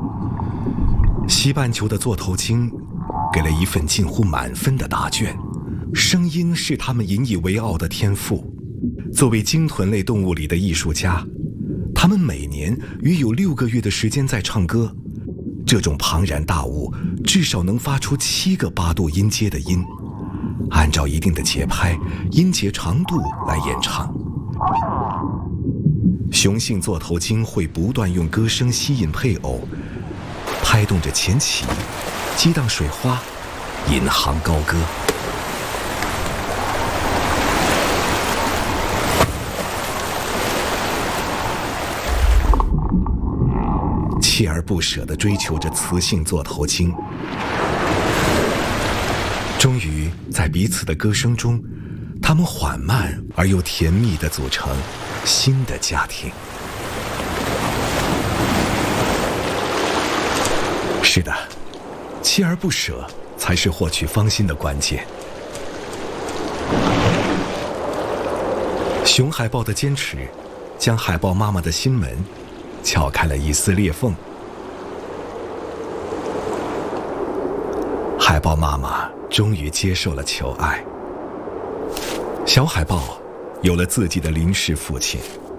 西半球的座头鲸给了一份近乎满分的答卷，声音是他们引以为傲的天赋。作为鲸豚类动物里的艺术家，他们每年约有6个月的时间在唱歌。这种庞然大物至少能发出7个8度音阶的音，按照一定的节拍、音节长度来演唱。雄性座头鲸会不断用歌声吸引配偶，拍动着前鳍，激荡水花，引吭高歌。锲而不舍地追求着雌性座头鲸，终于在彼此的歌声中，他们缓慢而又甜蜜地组成新的家庭。是的，锲而不舍才是获取芳心的关键。雄海豹的坚持，将海豹妈妈的心门撬开了一丝裂缝。海豹妈妈终于接受了求爱，小海豹有了自己的临时父亲。